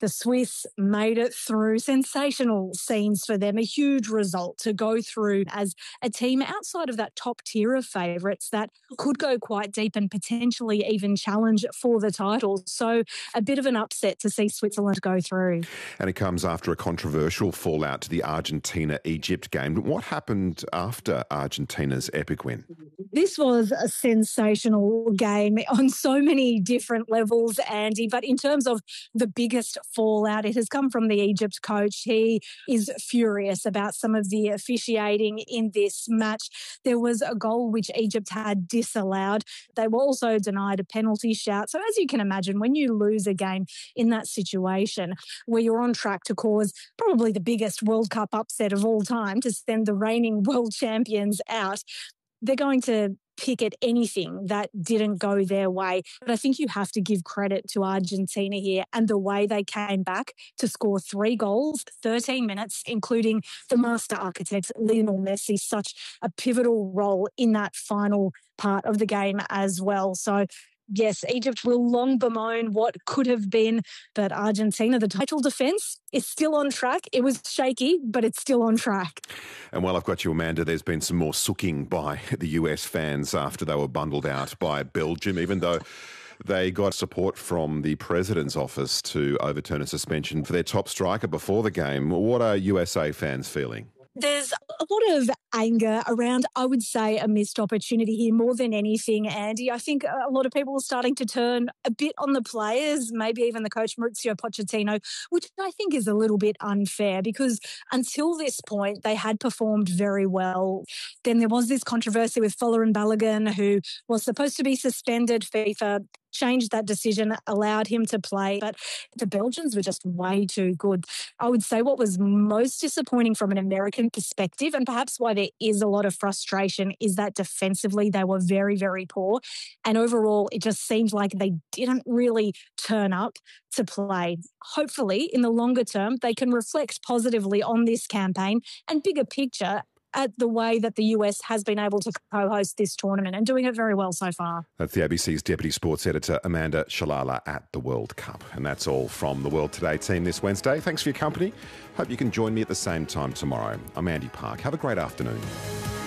The Swiss made it through. Sensational scenes for them. A huge result to go through as a team outside of that top tier of favourites that could go quite deep and potentially even challenge for the title. So a bit of an upset to see Switzerland go through. And it comes after a controversial fallout to the Argentina-Egypt game. What happened after Argentina's epic win? This was a sensational game on so many different levels, Andy. But in terms of the biggest fallout, it has come from the Egypt coach. He is furious about some of the officiating in this match. There was a goal which Egypt had disallowed. They were also denied a penalty shout. So as you can imagine, when you lose a game in that situation where you're on track to cause probably the biggest World Cup upset of all time, to send the reigning world champions out, they're going to pick at anything that didn't go their way. But I think you have to give credit to Argentina here and the way they came back to score 3 goals, 13 minutes, including the master architect, Lionel Messi, such a pivotal role in that final part of the game as well. So yes, Egypt will long bemoan what could have been, but Argentina, the title defence, is still on track. It was shaky, but it's still on track. And while I've got you, Amanda, there's been some more sooking by the US fans after they were bundled out by Belgium, even though they got support from the president's office to overturn a suspension for their top striker before the game. What are USA fans feeling? There's a lot of anger around, I would say, a missed opportunity here more than anything, Andy. I think a lot of people are starting to turn a bit on the players, maybe even the coach Mauricio Pochettino, which I think is a little bit unfair because until this point, they had performed very well. Then there was this controversy with Folarin Balogun, who was supposed to be suspended. FIFA changed that decision, allowed him to play, but the Belgians were just way too good. I would say what was most disappointing from an American perspective, and perhaps why there is a lot of frustration, is that defensively they were very, very poor. And overall, it just seemed like they didn't really turn up to play. Hopefully, in the longer term, they can reflect positively on this campaign and bigger picture at the way that the US has been able to co-host this tournament and doing it very well so far. That's the ABC's Deputy Sports Editor, Amanda Shalala, at the World Cup. And that's all from the World Today team this Wednesday. Thanks for your company. Hope you can join me at the same time tomorrow. I'm Andy Park. Have a great afternoon.